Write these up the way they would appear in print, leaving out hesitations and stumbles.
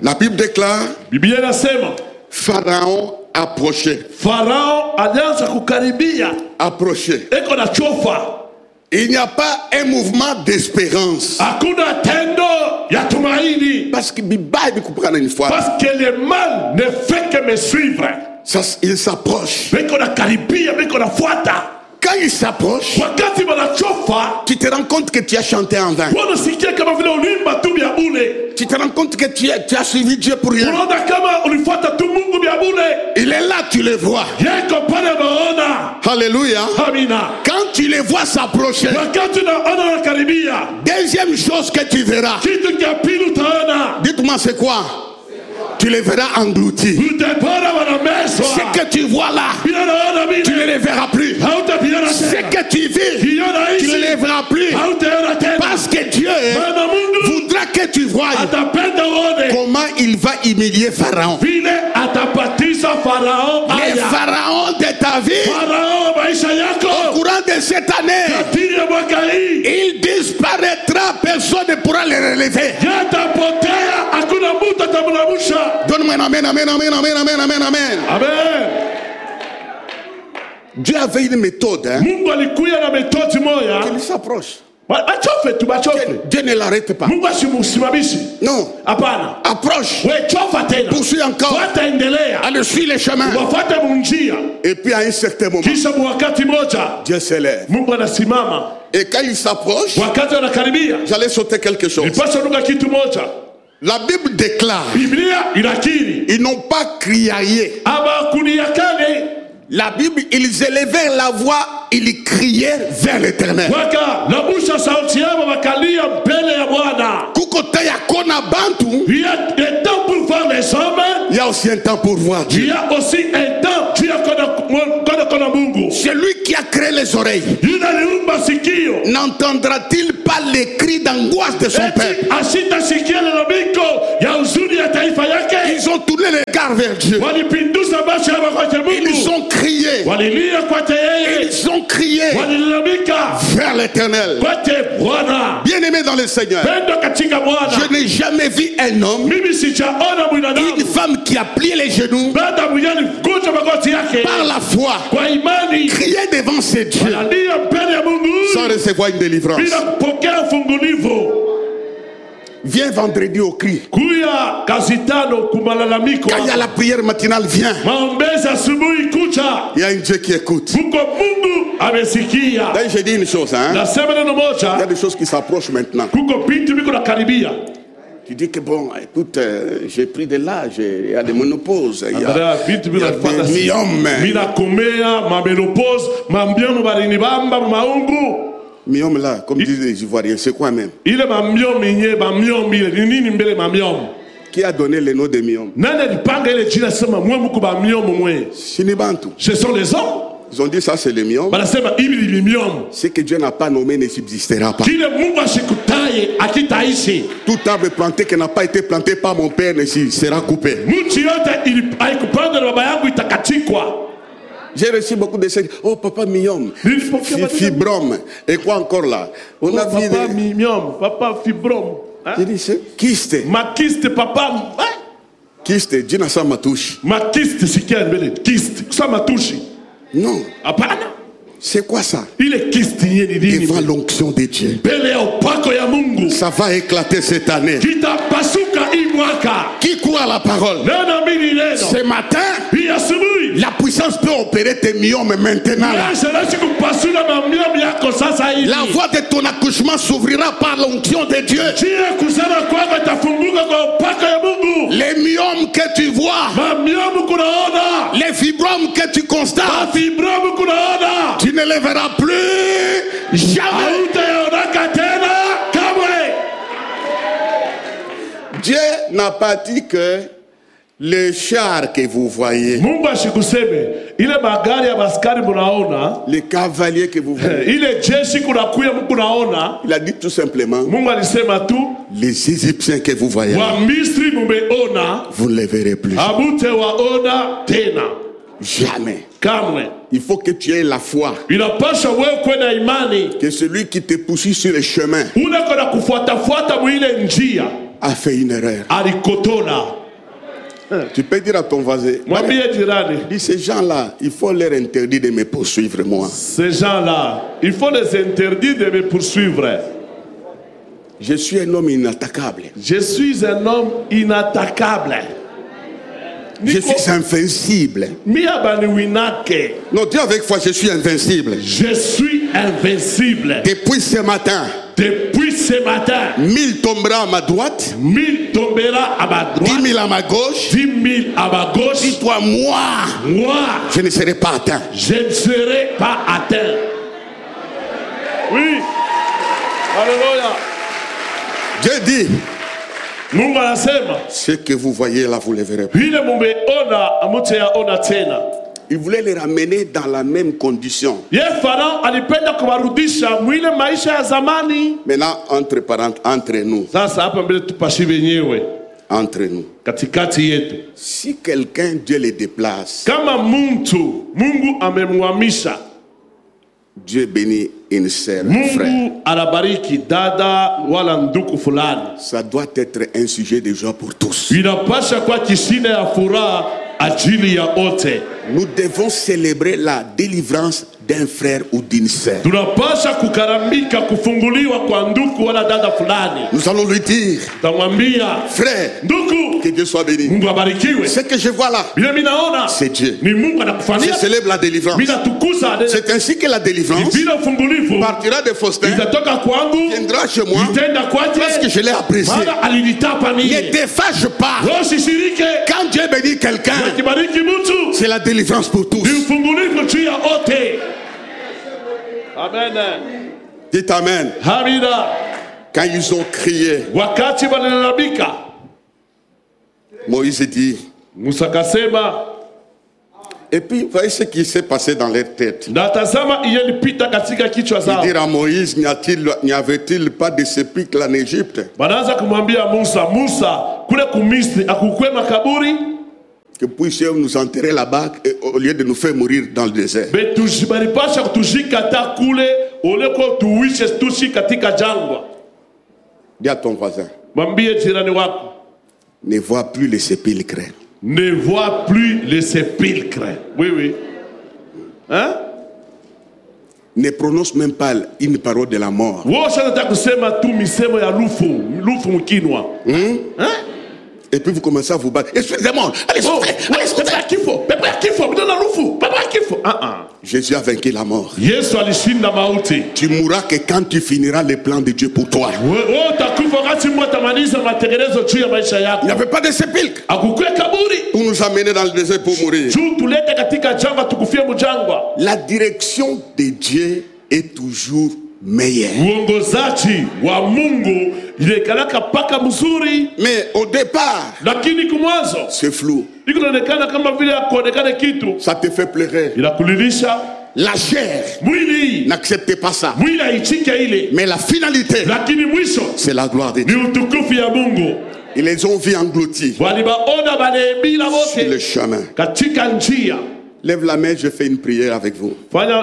La Bible déclare, Biblia inasema Pharaon approchait. Farao alianza kukaribia, Approchait. eko na chofa. Il n'y a pas un mouvement d'espérance. Hakuna tendo ya tumaini. Parce que Bible comprend une fois. Parce que le mal ne fait que me suivre. Ça, il s'approche. Beko na karibia, beko na fuata. Quand il s'approche, Wakati wanachofa, tu te rends compte que tu as chanté en vain. wanasikia kama vile ulimba tu bia bule. Tu te rends compte que tu as suivi Dieu pour rien. Unaona kama ulifuata tu Mungu bia bule. Il est là, tu le vois. Yeko pale maona. Alléluia. Amina. Quand tu les vois s'approcher, Wakati unaona nakaribia, deuxième chose que tu verras, kitu cha pili utaona. dites-moi c'est quoi? Tu les verras engloutis. Utapona wanameswa. Ce que tu vois là, Bila naona mimi. tu ne les verras plus. Hautapiona Ce tena. que tu vis, Kiona tu ne hizi. les verras plus. Hautaona tena. Parce que Dieu Maana Mungu voudra que tu voies atapenda uone comment il va humilier Pharaon. vile atapatisa Farao Les haya. pharaons de ta vie, Farao maisha au yako courant de cette année, katili ya mwaka hii il disparaîtra, personne ne pourra les relever. yatapotea, hakuna mtu atamlamusha. Donne-moi un amen, amen, amen, amen, amen, amen, amen. Amen. Dieu avait une méthode, hein. Mungu alikuya na metodi moya. Il s'approche. Bachofe tu bachofe. Dieu ne l'arrête pas. Mungu asimusimamishi. Non. Hapana. Approche. We chofa tena. Poursuis encore. Fuata endelea. Allez, suis les chemins. Wafuate munjia. Et puis à un certain moment, Kisha wakati moja Dieu s'élève. Mungu anasimama. Et quand il s'approche, Wakati anakaribia. j'allais sauter quelque chose. Nipasha nuka kitu moja. La Bible déclare, Biblia inakiri. ils n'ont pas crié. Aba kuniakane. La Bible, ils élevèrent la voix, ils criaient vers l'Éternel. Waka labusha sauti yao wakalia mbele ya Bwana. Kuko taya kona bantu, Il y a un temps pour voir les hommes. il y a aussi un temps pour voir Il Dieu. y a aussi un temps tu as kona Mungu. C'est lui qui a créé les oreilles. Yule aliumba sikio. N'entendra-t-il pas les cris d'angoisse de son peuple? Eti asitasikia lalamiko ya huzuni ya taifa yake. Ils ont tourné les regards vers Dieu. Walipinduza macho yao kwa Ils Mungu. ont crié. Walilia kwake yeye. Ils ont crié Walilalamika vers l'Éternel. kwake Bwana. Bien-aimé dans le Seigneur, Pendo katika Bwana. je n'ai jamais vu un homme, Mimi sijaona mwanadamu. une femme qui a plié les genoux Baada mwenye kuja magoti yake. par la foi, Kwa imani. crier devant ses dieux Analia mbele ya Mungu. sans recevoir une délivrance. Bila kupokea ufungulivu. Viens vendredi au cri. Kuya kazi tano kumalalamiko. Quand il y a la prière matinale, viens. Maombezi asubuhi kucha. Il y a un Dieu qui écoute. Mungu amesikia. D'ailleurs, j'ai dit une chose, hein. Nasema neno Il y moja. a des choses qui s'approchent maintenant. Kuko binti biko na karibia. Tu dis que bon, écoute, j'ai pris de l'âge, il y a des monopauses, il y Andrea a, binti il y biko a na des myomes. Mina komea mamelopose mambiomo barini bamba maungu. Myomes là, comme disent les Ivoiriens, c'est quoi même? Ile mamiomi nye mamiomi ile ni nini mbele mamiomi. Qui a donné le nom de myomes? Nani alipanga ile jina sema mwe mko mamiomo mwe. Shinibantu. Ce sont les hommes. Ils ont dit ça c'est les myomes. Banasema hivi ni miomo. Ce que Dieu n'a pas nommé ne subsistera pas. Kile Mungu ashikutaye akitaishi. Tout arbre planté qui n'a pas été planté par mon père ne sera coupé. Mti yote haikupandwa na baba yangu itakatikwa. J'ai reçu beaucoup de choses. Oh papa myome, fibrome. Et quoi encore là? On a vu papa myome, papa fibrome. J'ai dit c'est kyste. Ma kyste papa. Kyste, jina sa matushi. Ma kyste sikia mbele. Kyste, sa matushi. Non. Hapana. C'est quoi ça? Ile kyste yeni nini? Devant l'onction de Dieu. Mbele ya upako ya Mungu. Ça va éclater cette année. Kitapasuka hii mwaka. Qui croit à la parole? Neno mimi neno. Ce matin, Hii asubuhi. la puissance peut opérer tes myomes maintenant. Là. La voie de ton accouchement s'ouvrira par l'onction de Dieu. Les myomes que tu vois, les fibromes que tu constates, tu ne les verras plus jamais. Dieu n'a pas dit que les chars que vous voyez, les cavaliers que vous voyez, il a dit tout simplement, les Égyptiens que vous voyez, vous ne les verrez plus. Jamais. Il faut que tu aies la foi. Que celui qui te poursuit sur le chemin a fait une erreur. Alikotola. Tu peux dire à ton voisin, dis ces gens-là, il faut leur interdire de me poursuivre moi. Ces gens-là, il faut les interdire de me poursuivre. Je suis un homme inattaquable. Je suis un homme inattaquable. Je suis invincible. Non, dis avec foi, je suis invincible. Je suis invincible. Depuis ce matin. Depuis ce matin. 1000 tombera à ma droite. 1000 tombera à ma droite. 10 000 à ma gauche. 10 000 à ma gauche. Dis-toi, moi, je ne serai pas atteint. Je ne serai pas atteint. Oui. Alléluia. Dieu dit, Mungu anasema, ce que vous voyez là, vous le verrez pas. Il voulait les ramener dans la même condition. Maintenant, entre nous. Entre nous. Si quelqu'un, Dieu le déplace, Dieu bénit une sœur, un frère. Ça doit être un sujet de joie pour tous. Nous devons célébrer la délivrance d'un frère ou d'une sœur. Nous allons lui dire, frère, que Dieu soit béni. Ce que je vois là, c'est Dieu. Je célèbre la délivrance. C'est ainsi que la délivrance partira de Faustin, viendra chez moi, parce que je l'ai apprécié. Ne te fâche pas. Quand Dieu bénit quelqu'un, c'est la délivrance pour tous. Amen. Dites Amen. Quand ils ont crié, Moïse dit, et puis vous voyez ce qui s'est passé dans leur tête. Il dit à Moïse, n'y avait-il pas de sépulcre en Égypte? Que puissions nous enterrer là-bas au lieu de nous faire mourir dans le désert. Dis à ton voisin, ne vois plus les sépulcres. Ne vois plus les sépulcres. Oui, oui. Hein? Ne prononce même pas une parole de la mort. Hein? Et puis vous commencez à vous battre. Esprit de mort, allez souffrir, allez souffrir. Jésus a vaincu la mort. Tu mourras que quand tu finiras les plans de Dieu pour toi. Il n'y avait pas de sépulcre pour nous amener dans le désert pour mourir. La direction de Dieu est toujours meilleure. Mais au départ, c'est flou. Ça te fait pleurer. La chair n'acceptait pas ça. Mais la finalité, c'est la gloire de Dieu. Ils les ont vus engloutis sur le chemin. Lève la main, je fais une prière avec vous.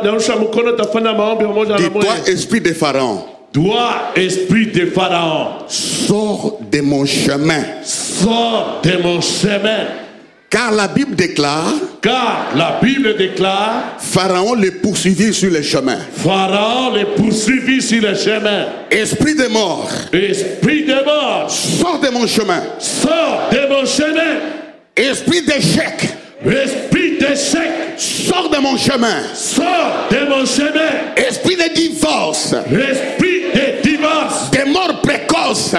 Dis-toi, esprit de Pharaon. Toi, esprit de Pharaon, sors de mon chemin. Sors de mon chemin. Car la Bible déclare, Pharaon les poursuivit sur le chemin. Pharaon les poursuivit sur le chemin. Esprit de mort, sors de mon chemin. Sors de mon chemin. Esprit d'échec, sors de mon chemin. Sors de mon chemin. Esprit de divorce, de mort précoce,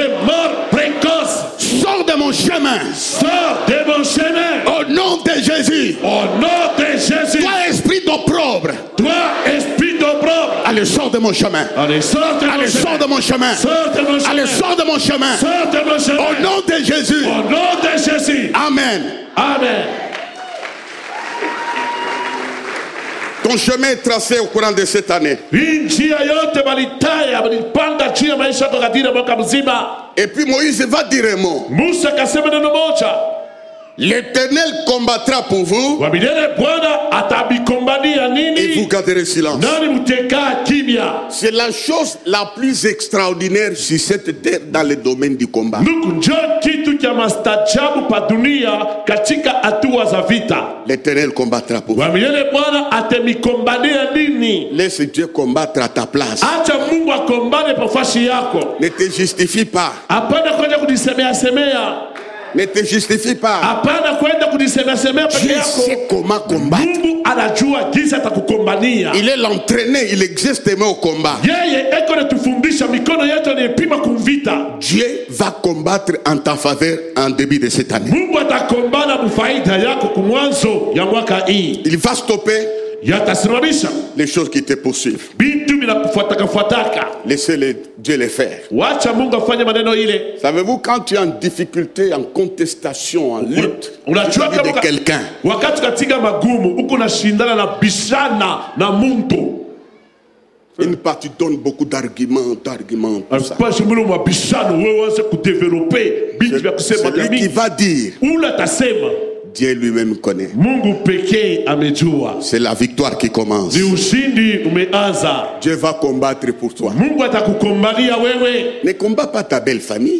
sors de mon chemin. Sors de mon chemin. Au nom de Jésus. Toi, esprit d'opprobre. Allez, sors de mon chemin. Allez, sors de mon chemin. Allez, sors de mon chemin. Au nom de Jésus. Amen. Amen. Ton chemin est tracé au courant de cette année. Et puis Moïse va dire un mot. L'Éternel combattra pour vous. Et vous garderez silence. C'est la chose la plus extraordinaire sur cette terre dans le domaine du combat. L'Éternel combattra pour vous. Laisse Dieu combattre à ta place. Ne te justifie pas. Ne te justifie pas. Dieu sait comment combattre. Il est l'entraîné, il existe même au combat. Dieu va combattre en ta faveur en début de cette année. Il va stopper les choses qui te poursuivent. Laissez Dieu les faire. Savez-vous, quand tu es en difficulté, en contestation, en lutte vis-à-vis de quelqu'un, une partie donne beaucoup d'arguments. Celui qui va dire, Dieu lui-même connaît. C'est la victoire qui commence. Dieu va combattre pour toi. Ne combat pas ta belle famille.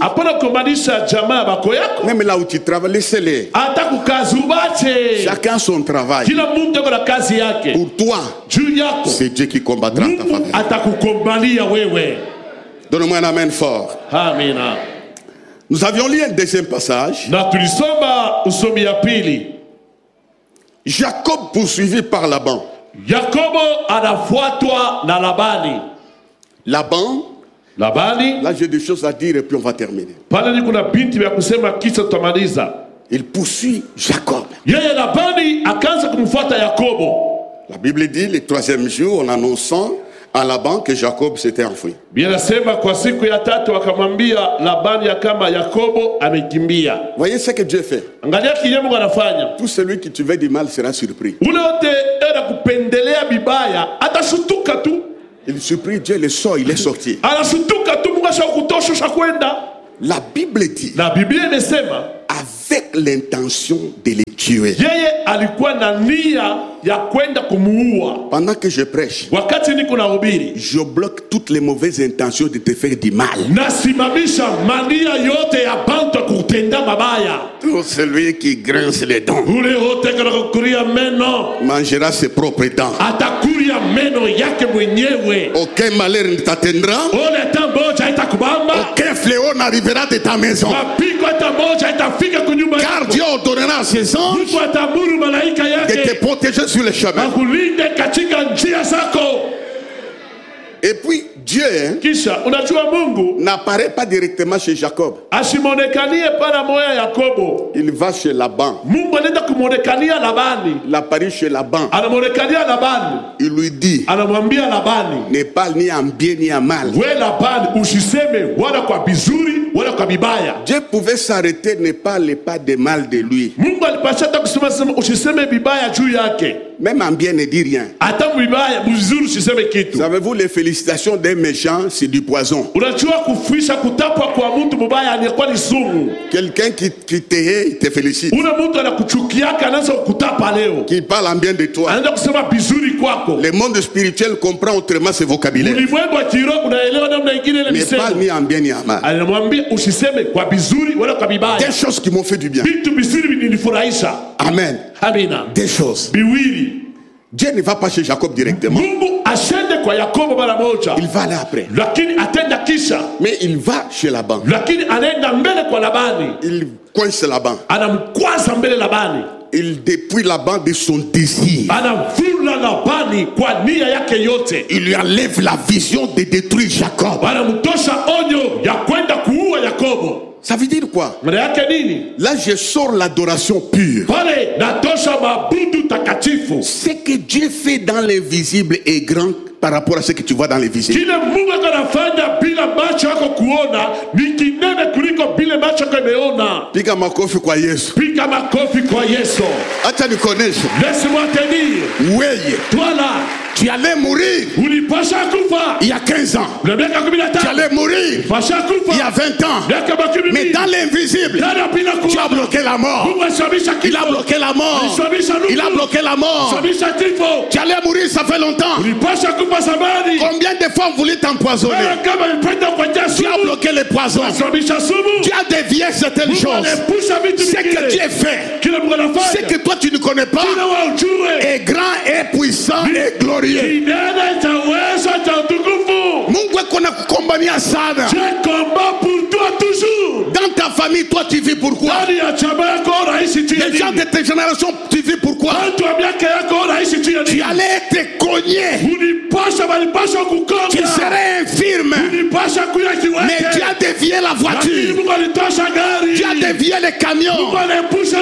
Même là où tu travailles, laissez-les. Chacun son travail. Pour toi, c'est Dieu qui combattra ta famille. Donne-moi un amen fort. Amen. Nous avions lu un deuxième passage. Jacob poursuivi par Laban. Laban. Là j'ai des choses à dire et puis on va terminer. Il poursuit Jacob. La Bible dit le troisième jour en annonçant à Laban que Jacob s'était enfui. Voyez ce que Dieu fait. Tout celui qui te veut du mal sera surpris. Il surprit Dieu, le sort, il est sorti. La Bible dit avec l'intention de les tuer. Pendant que je prêche, je bloque toutes les mauvaises intentions de te faire du mal. Tout celui qui grince les dents mangera ses propres dents. Aucun malheur ne t'atteindra. Aucun fléau n'arrivera de ta maison. Car Dieu ordonnera à ses anges de te protéger sur le chemin. Et puis Dieu n'apparaît pas directement chez Jacob. Il va chez Laban. Il apparaît chez Laban. Il lui dit, ne parle ni en bien ni en mal. Dieu pouvait s'arrêter, ne parle pas de mal de lui. Même en bien ne dit rien. Savez-vous, les félicitations d'un méchant, c'est du poison. Quelqu'un qui te hait, il te félicite. Qui parle en bien de toi. Le monde spirituel comprend autrement ce vocabulaire. Ne parle ni en bien ni en mal. Des choses qui m'ont fait du bien. Amen. Des choses. Dieu ne va pas chez Jacob directement. Il va aller après. Mais il va chez Laban. Il coince Laban. Il dépouille Laban de son désir. Il lui enlève la vision de détruire Jacob. Ça veut dire quoi? Là, je sors l'adoration pure. Ce que Dieu fait dans l'invisible est grand par rapport à ce que tu vois dans l'invisible. Piga makofi kwa Yesu. Acha nikuoneshe. Laisse-moi te dire. Weye. Toi là. Tu allais mourir il y a 15 ans. Tu allais mourir il y a 20 ans. Mais dans l'invisible, tu as bloqué la mort. Il a bloqué la mort. Il a bloqué la mort. Tu allais mourir, ça fait longtemps. Combien de fois on voulait t'empoisonner? Tu as bloqué les poisons. Tu as dévié certaines choses. Ce que Dieu fait, ce que toi tu ne connais pas, est grand, est puissant, est glorieux. Mungu akona kukombania sana. Dans ta famille, toi tu vis pourquoi? Les gens de tes générations, tu vis pourquoi? Tu allais être cogné. Tu serais infirme. Mais tu as dévié la voiture. Tu as dévié les camions.